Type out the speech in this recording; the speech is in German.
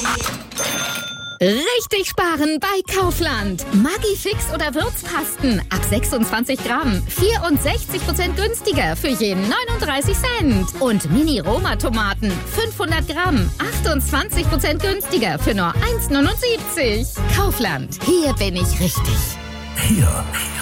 Richtig sparen bei Kaufland. Maggi-Fix oder Würzpasten ab 26 Gramm. 64% günstiger für je 39 Cent. Und Mini-Roma-Tomaten 500 Gramm. 28% günstiger für nur 1,79. Kaufland. Hier bin ich richtig. Hier